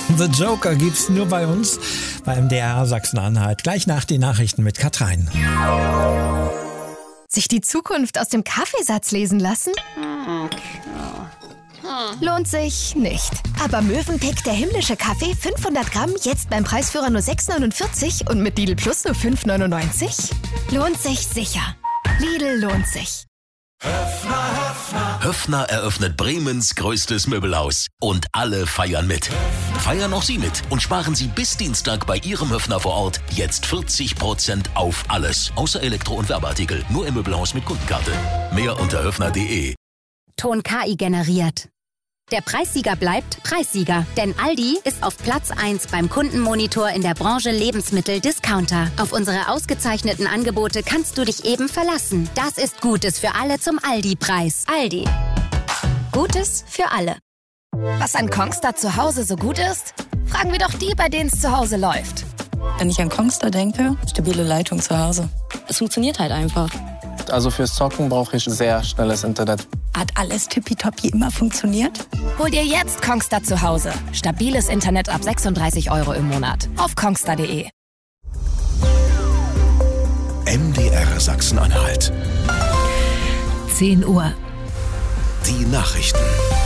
The Joker gibt's nur bei uns, bei MDR Sachsen-Anhalt. Gleich nach den Nachrichten mit Katrein. Sich die Zukunft aus dem Kaffeesatz lesen lassen? Lohnt sich nicht. Aber Mövenpick, der himmlische Kaffee, 500 Gramm, jetzt beim Preisführer nur 6,49 und mit Lidl Plus nur 5,99? Lohnt sich sicher. Lidl lohnt sich. Höffner eröffnet Bremens größtes Möbelhaus. Und alle feiern mit. Feiern auch Sie mit und sparen Sie bis Dienstag bei Ihrem Höffner vor Ort jetzt 40% auf alles. Außer Elektro- und Werbeartikel. Nur im Möbelhaus mit Kundenkarte. Mehr unter höffner.de. Ton KI generiert. Der Preissieger bleibt Preissieger, denn Aldi ist auf Platz 1 beim Kundenmonitor in der Branche Lebensmittel-Discounter. Auf unsere ausgezeichneten Angebote kannst du dich eben verlassen. Das ist Gutes für alle zum Aldi-Preis. Aldi. Gutes für alle. Was an Kongstar zu Hause so gut ist? Fragen wir doch die, bei denen es zu Hause läuft. Wenn ich an Kongstar denke, stabile Leitung zu Hause. Es funktioniert halt einfach. Also fürs Zocken brauche ich sehr schnelles Internet. Hat alles tippitoppi immer funktioniert? Hol dir jetzt Kongstar zu Hause. Stabiles Internet ab 36 € im Monat. Auf kongstar.de. MDR Sachsen-Anhalt. 10 Uhr. Die Nachrichten.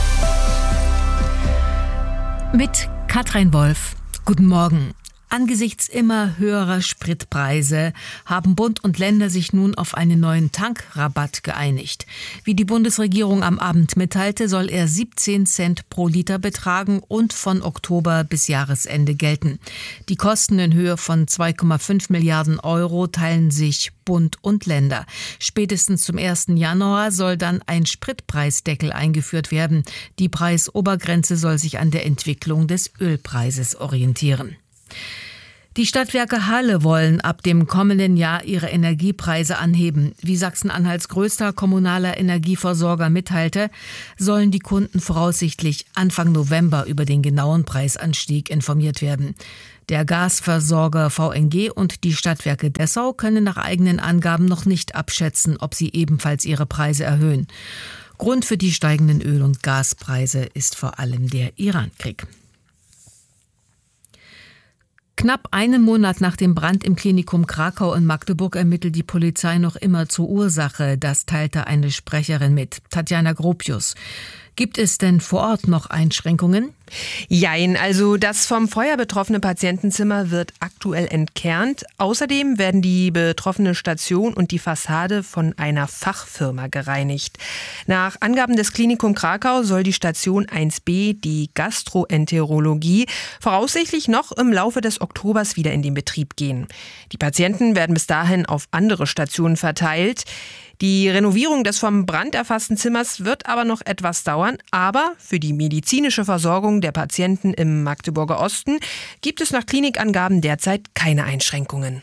Mit Katrein Wolf. Guten Morgen. Angesichts immer höherer Spritpreise haben Bund und Länder sich nun auf einen neuen Tankrabatt geeinigt. Wie die Bundesregierung am Abend mitteilte, soll er 17 Cent pro Liter betragen und von Oktober bis Jahresende gelten. Die Kosten in Höhe von 2,5 Milliarden € teilen sich Bund und Länder. Spätestens zum 1. Januar soll dann ein Spritpreisdeckel eingeführt werden. Die Preisobergrenze soll sich an der Entwicklung des Ölpreises orientieren. Die Stadtwerke Halle wollen ab dem kommenden Jahr ihre Energiepreise anheben. Wie Sachsen-Anhalts größter kommunaler Energieversorger mitteilte, sollen die Kunden voraussichtlich Anfang November über den genauen Preisanstieg informiert werden. Der Gasversorger VNG und die Stadtwerke Dessau können nach eigenen Angaben noch nicht abschätzen, ob sie ebenfalls ihre Preise erhöhen. Grund für die steigenden Öl- und Gaspreise ist vor allem der Irankrieg. Knapp einen Monat nach dem Brand im Klinikum Krakau in Magdeburg ermittelt die Polizei noch immer zur Ursache. Das teilte eine Sprecherin mit. Tatjana Gropius. Gibt es denn vor Ort noch Einschränkungen? Jein, also das vom Feuer betroffene Patientenzimmer wird aktuell entkernt. Außerdem werden die betroffene Station und die Fassade von einer Fachfirma gereinigt. Nach Angaben des Klinikum Krakau soll die Station 1b, die Gastroenterologie, voraussichtlich noch im Laufe des Oktobers wieder in den Betrieb gehen. Die Patienten werden bis dahin auf andere Stationen verteilt. Die Renovierung des vom Brand erfassten Zimmers wird aber noch etwas dauern. Aber für die medizinische Versorgung der Patienten im Magdeburger Osten gibt es nach Klinikangaben derzeit keine Einschränkungen.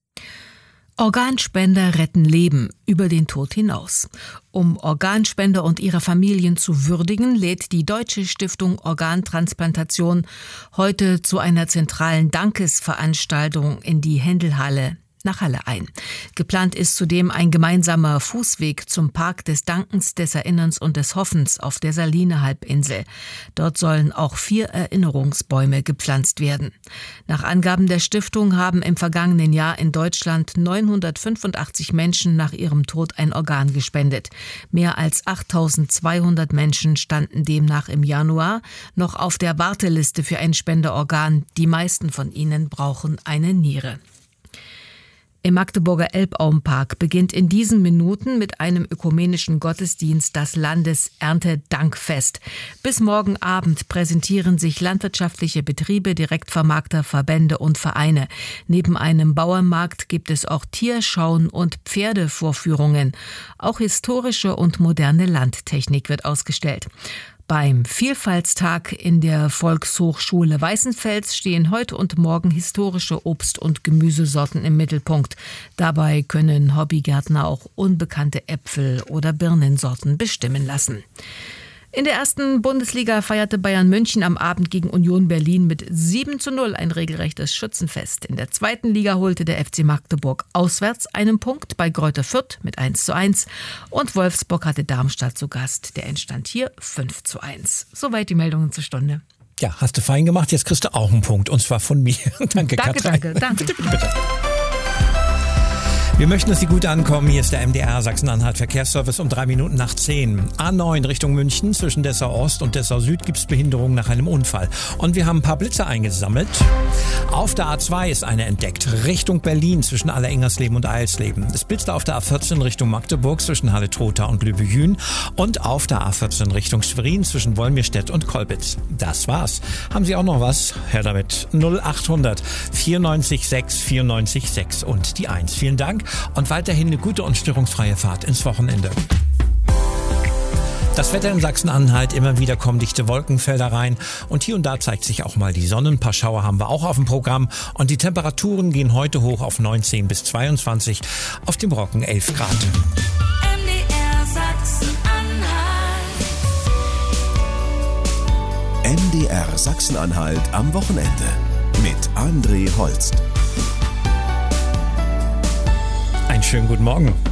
Organspender retten Leben über den Tod hinaus. Um Organspender und ihre Familien zu würdigen, lädt die Deutsche Stiftung Organtransplantation heute zu einer zentralen Dankesveranstaltung in die Händelhalle nach Halle ein. Geplant ist zudem ein gemeinsamer Fußweg zum Park des Dankens, des Erinnerns und des Hoffens auf der Saline-Halbinsel. Dort sollen auch 4 Erinnerungsbäume gepflanzt werden. Nach Angaben der Stiftung haben im vergangenen Jahr in Deutschland 985 Menschen nach ihrem Tod ein Organ gespendet. Mehr als 8.200 Menschen standen demnach im Januar noch auf der Warteliste für ein Spenderorgan. Die meisten von ihnen brauchen eine Niere. Im Magdeburger Elbauenpark beginnt in diesen Minuten mit einem ökumenischen Gottesdienst das Landeserntedankfest. Bis morgen Abend präsentieren sich landwirtschaftliche Betriebe, Direktvermarkter, Verbände und Vereine. Neben einem Bauernmarkt gibt es auch Tierschauen und Pferdevorführungen. Auch historische und moderne Landtechnik wird ausgestellt. Beim Vielfaltstag in der Volkshochschule Weißenfels stehen heute und morgen historische Obst- und Gemüsesorten im Mittelpunkt. Dabei können Hobbygärtner auch unbekannte Äpfel- oder Birnensorten bestimmen lassen. In der ersten Bundesliga feierte Bayern München am Abend gegen Union Berlin mit 7:0 ein regelrechtes Schützenfest. In der zweiten Liga holte der FC Magdeburg auswärts einen Punkt bei Greuther Fürth mit 1:1 und Wolfsburg hatte Darmstadt zu Gast. Der Endstand hier 5:1. Soweit die Meldungen zur Stunde. Ja, hast du fein gemacht. Jetzt kriegst du auch einen Punkt. Und zwar von mir. Danke, Katrin. Danke. Bitte. Wir möchten, dass Sie gut ankommen. Hier ist der MDR Sachsen-Anhalt Verkehrsservice um 9:03. A9 Richtung München. Zwischen Dessau Ost und Dessau Süd gibt es Behinderungen nach einem Unfall. Und wir haben ein paar Blitze eingesammelt. Auf der A2 ist eine entdeckt. Richtung Berlin zwischen Allerengersleben und Eilsleben. Es blitzt auf der A14 Richtung Magdeburg zwischen Halle-Trotha und Lübejün. Und auf der A14 Richtung Schwerin zwischen Wolmirstedt und Kolbitz. Das war's. Haben Sie auch noch was? Her damit. 0800 94 6 94 6 und die 1. Vielen Dank. Und weiterhin eine gute und störungsfreie Fahrt ins Wochenende. Das Wetter in Sachsen-Anhalt, immer wieder kommen dichte Wolkenfelder rein und hier und da zeigt sich auch mal die Sonne. Ein paar Schauer haben wir auch auf dem Programm und die Temperaturen gehen heute hoch auf 19 bis 22, auf dem Roggen 11 Grad. MDR Sachsen-Anhalt. MDR Sachsen-Anhalt am Wochenende mit André Holst. Einen schönen guten Morgen.